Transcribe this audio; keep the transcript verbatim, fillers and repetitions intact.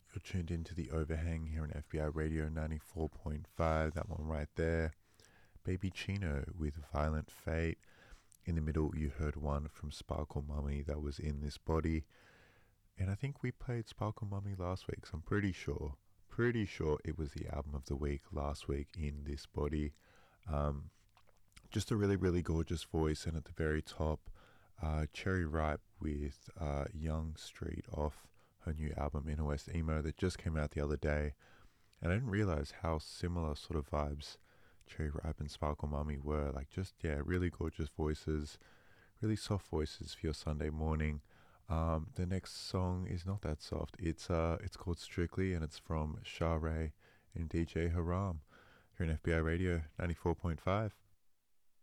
You're tuned into the Overhang here on F B I Radio ninety-four point five. That one right there. Baby Chino with Violent Fate. In the middle, you heard one from Sparkle Mummy that was In This Body. And I think we played Sparkle Mummy last week, so I'm pretty sure, pretty sure it was the album of the week last week, In This Body. Um, just a really, really gorgeous voice. And at the very top, uh, Cherry Ripe with uh, Young Street off her new album Inner West Emo that just came out the other day. And I didn't realize how similar sort of vibes Cherry Ripe and Sparkle Mummy were. Like, just, yeah, really gorgeous voices, really soft voices for your Sunday morning. Um, the next song is not that soft. It's uh, it's called Strictly, and it's from Shah Ray and D J Haram here in F B I Radio ninety-four point five.